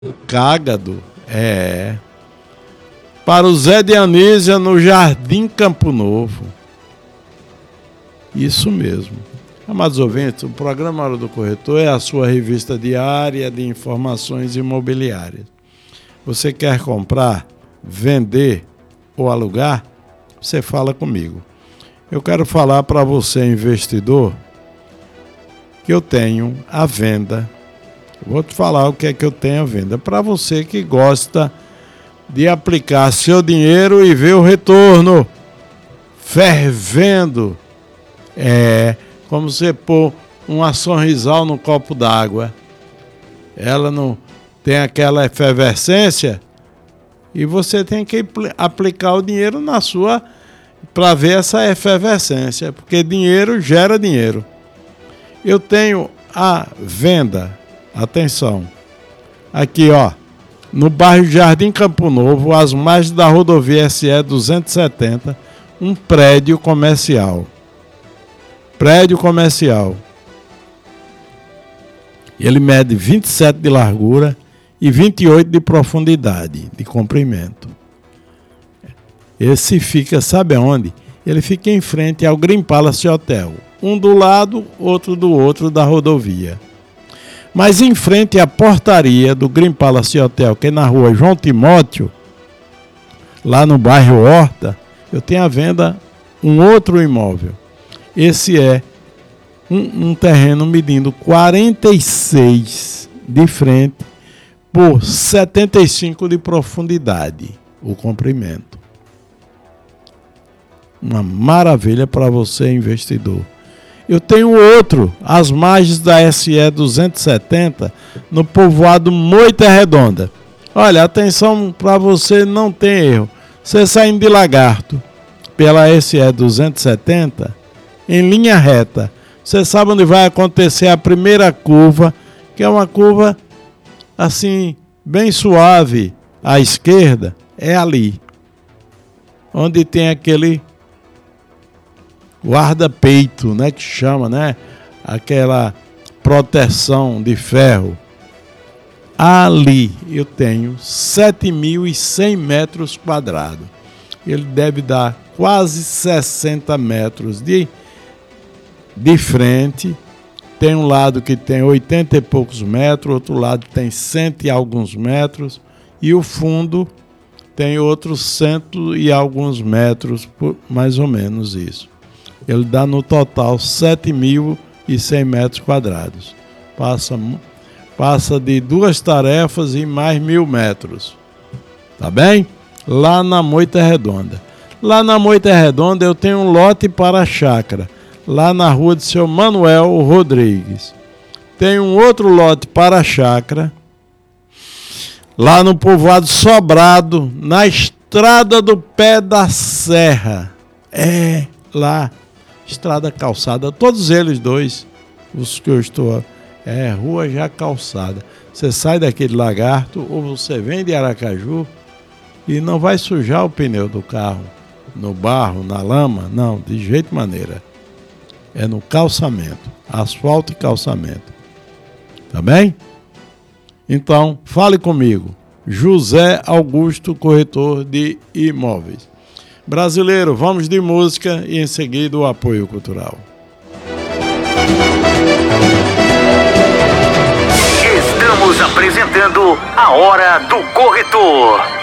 Cágado, para o Zé de Anísia, no Jardim Campo Novo. Isso mesmo. Amados ouvintes, o programa Hora do Corretor é a sua revista diária de informações imobiliárias. Você quer comprar, vender ou alugar? Você fala comigo. Eu quero falar para você, investidor, que eu tenho à venda. Vou te falar o que é que eu tenho à venda. Para você que gosta de aplicar seu dinheiro e ver o retorno fervendo. Como você pôr uma Sorrisal no copo d'água. Ela não tem aquela efervescência e você tem que aplicar o dinheiro na sua para ver essa efervescência, porque dinheiro gera dinheiro. Eu tenho à venda, atenção, aqui no bairro Jardim Campo Novo, às margens da rodovia SE 270, um prédio comercial. Ele mede 27 de largura e 28 de profundidade, de comprimento. Esse fica, sabe aonde? Ele fica em frente ao Green Palace Hotel. Um do lado, outro do outro da rodovia. Mas em frente à portaria do Green Palace Hotel, que é na rua João Timóteo, lá no bairro Horta, eu tenho à venda um outro imóvel. Esse é um terreno medindo 46 de frente por 75 de profundidade, o comprimento. Uma maravilha para você, investidor. Eu tenho outro, às margens da SE 270, no povoado Moita Redonda. Olha, atenção para você, não tem erro. Você saindo de Lagarto pela SE 270, em linha reta, você sabe onde vai acontecer a primeira curva, que é uma curva assim, bem suave à esquerda, é ali. Onde tem aquele guarda-peito, né, que chama, né? Aquela proteção de ferro. Ali eu tenho 7.100 metros quadrados. Ele deve dar quase 60 metros de frente. Tem um lado que tem 80 e poucos metros, outro lado tem 100 e alguns metros, e o fundo tem outros 100 e alguns metros, mais ou menos isso. Ele dá no total 7.100 metros quadrados. Passa de 2 tarefas e mais 1.000 metros. Tá bem? Lá na Moita Redonda. Lá na Moita Redonda eu tenho um lote para a chácara, lá na rua de seu Manuel Rodrigues. Tem um outro lote para a chácara, lá no povoado Sobrado, na estrada do Pé da Serra. Lá, estrada calçada, todos eles dois, os que eu estou... rua já calçada. Você sai daquele Lagarto ou você vem de Aracaju e não vai sujar o pneu do carro no barro, na lama, não, de jeito maneira. É no calçamento, asfalto e calçamento. Tá bem? Então, fale comigo. José Augusto, corretor de imóveis. Brasileiro, vamos de música e em seguida o apoio cultural. Estamos apresentando a Hora do Corretor.